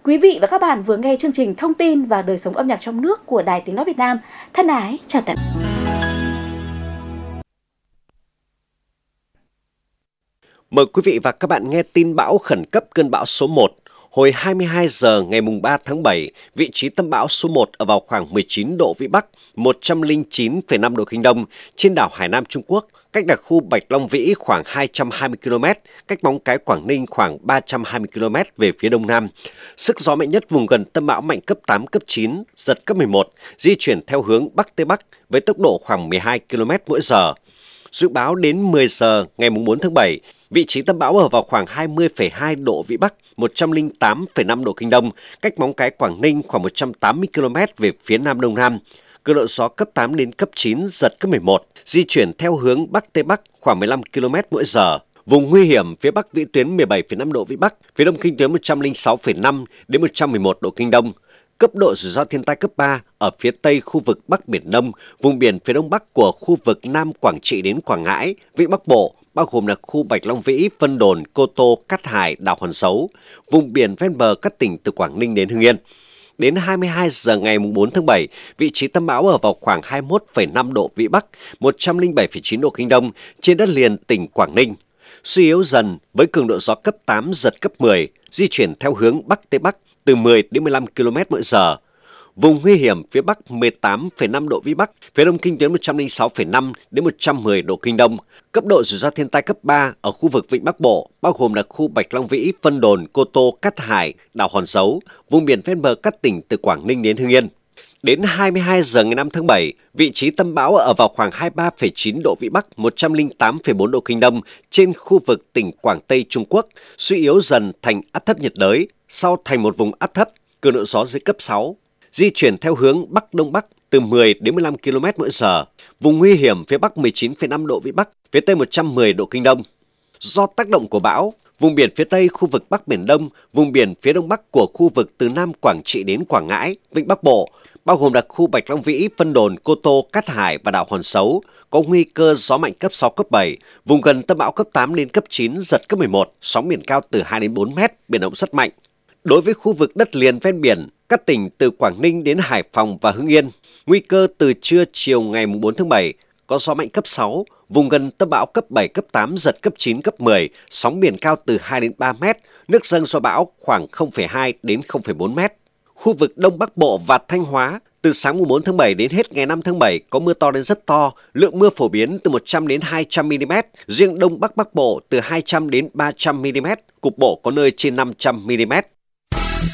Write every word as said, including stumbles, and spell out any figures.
Quý vị và các bạn vừa nghe chương trình Thông tin và đời sống âm nhạc trong nước của Đài Tiếng nói Việt Nam. Thân ái, chào tạm biệt. Mời quý vị và các bạn nghe tin bão khẩn cấp cơn bão số một. Hồi hai mươi hai giờ ngày ba tháng bảy, vị trí tâm bão số một ở vào khoảng mười chín độ Vĩ Bắc, một trăm lẻ chín phẩy năm độ Kinh Đông trên đảo Hải Nam Trung Quốc, cách đặc khu Bạch Long Vĩ khoảng hai trăm hai mươi ki lô mét, cách Móng Cái Quảng Ninh khoảng ba trăm hai mươi ki lô mét về phía đông nam. Sức gió mạnh nhất vùng gần tâm bão mạnh cấp tám, cấp chín, giật cấp mười một, di chuyển theo hướng Bắc Tây Bắc với tốc độ khoảng mười hai ki lô mét mỗi giờ. Dự báo đến mười giờ ngày bốn tháng bảy, vị trí tâm bão ở vào khoảng hai mươi phẩy hai độ Vĩ Bắc, một trăm lẻ tám phẩy năm độ Kinh Đông, cách Móng Cái Quảng Ninh khoảng một trăm tám mươi ki lô mét về phía nam đông nam. Cường độ gió cấp tám đến cấp chín, giật cấp mười một, di chuyển theo hướng Bắc Tây Bắc khoảng mười lăm ki lô mét mỗi giờ. Vùng nguy hiểm phía Bắc vĩ tuyến mười bảy phẩy năm độ Vĩ Bắc, phía Đông kinh tuyến một trăm lẻ sáu phẩy năm đến một trăm mười một độ Kinh Đông. Cấp độ rủi ro thiên tai cấp ba ở phía Tây khu vực Bắc Biển Đông, vùng biển phía Đông Bắc của khu vực Nam Quảng Trị đến Quảng Ngãi, Vịnh Bắc Bộ, bao gồm là khu Bạch Long Vĩ, Vân Đồn, Cô Tô, Cát Hải, đảo Hòn Sấu, vùng biển ven bờ các tỉnh từ Quảng Ninh đến Hưng Yên. Đến hai mươi hai giờ ngày bốn tháng bảy, vị trí tâm bão ở vào khoảng hai mươi mốt phẩy năm độ Vĩ Bắc, một trăm lẻ bảy phẩy chín độ Kinh Đông trên đất liền tỉnh Quảng Ninh. Suy yếu dần với cường độ gió cấp tám, giật cấp mười, di chuyển theo hướng Bắc Tây Bắc từ mười đến mười lăm ki lô mét mỗi giờ. Vùng nguy hiểm phía Bắc mười tám phẩy năm độ Vĩ Bắc, phía Đông kinh tuyến một trăm lẻ sáu phẩy năm đến một trăm mười độ Kinh Đông. Cấp độ rủi ro thiên tai cấp ba ở khu vực Vịnh Bắc Bộ, bao gồm là khu Bạch Long Vĩ, Vân Đồn, Cô Tô, Cát Hải, đảo Hòn Sấu, vùng biển ven bờ các tỉnh từ Quảng Ninh đến Hưng Yên. Đến hai mươi hai giờ ngày năm tháng bảy, vị trí tâm bão ở vào khoảng hai mươi ba phẩy chín độ Vĩ Bắc, một trăm lẻ tám phẩy bốn độ Kinh Đông trên khu vực tỉnh Quảng Tây Trung Quốc, suy yếu dần thành áp thấp nhiệt đới, sau thành một vùng áp thấp, cường độ gió dưới cấp sáu, di chuyển theo hướng Bắc Đông Bắc từ mười đến mười lăm ki lô mét mỗi giờ. Vùng nguy hiểm phía Bắc mười chín phẩy năm độ Vĩ Bắc, phía Tây một trăm mười độ Kinh Đông. Do tác động của bão, vùng biển phía Tây khu vực Bắc Biển Đông, vùng biển phía Đông Bắc của khu vực từ Nam Quảng Trị đến Quảng Ngãi, Vịnh Bắc Bộ, bao gồm là khu Bạch Long Vĩ, Vân Đồn, Cô Tô, Cát Hải và đảo Hòn Sấu, có nguy cơ gió mạnh cấp sáu, cấp bảy, vùng gần tâm bão cấp tám đến cấp chín, giật cấp mười một, sóng biển cao từ hai đến bốn mét, biển động rất mạnh. Đối với khu vực đất liền ven biển, các tỉnh từ Quảng Ninh đến Hải Phòng và Hưng Yên, nguy cơ từ trưa chiều ngày bốn tháng bảy, có gió mạnh cấp sáu, vùng gần tâm bão cấp bảy, cấp tám, giật cấp chín, cấp mười, sóng biển cao từ hai đến ba mét, nước dâng do bão khoảng không phẩy hai đến không phẩy bốn mét. Khu vực Đông Bắc Bộ và Thanh Hóa, từ sáng mùng bốn tháng bảy đến hết ngày năm tháng bảy có mưa to đến rất to, lượng mưa phổ biến từ một trăm đến hai trăm mi-li-mét, riêng Đông Bắc Bắc Bộ từ hai trăm đến ba trăm mi-li-mét, cục bộ có nơi trên năm trăm mi-li-mét.